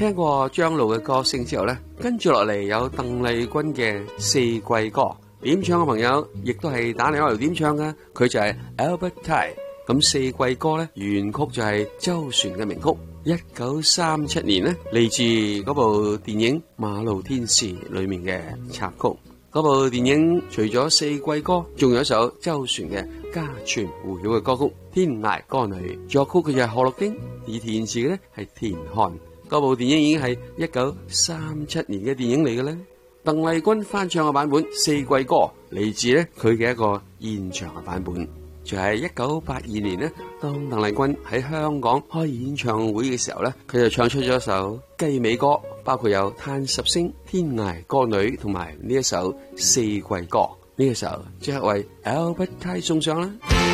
聽過張露嘅歌聲之後呢，跟住落嚟有鄧麗君嘅四季歌，點唱嘅朋友亦都係打電話嚟點唱㗎，佢就係 Albert Tai。咁四季歌呢，原曲就係周璇嘅名曲，1937年呢，嚟自嗰部電影《馬路天使》裏面嘅插曲。嗰部電影除咗四季歌，仲有一首周璇嘅家傳戶曉嘅歌曲《天涯歌女》，作曲嘅就係何樂丁，而填詞嘅呢係田漢。嗰部電影已經係1937年嘅電影嚟嘅咧。鄧麗君翻唱嘅版本《四季歌》嚟自呢佢嘅一個現場嘅版本，就係1982年呢，當鄧麗君喺香港開演唱會嘅時候呢，佢就唱出咗一首雞尾歌，包括有《嘆十聲》、《天涯歌女》同埋呢一首《四季歌》。呢個時候即刻為 Albert Tai 送上啦。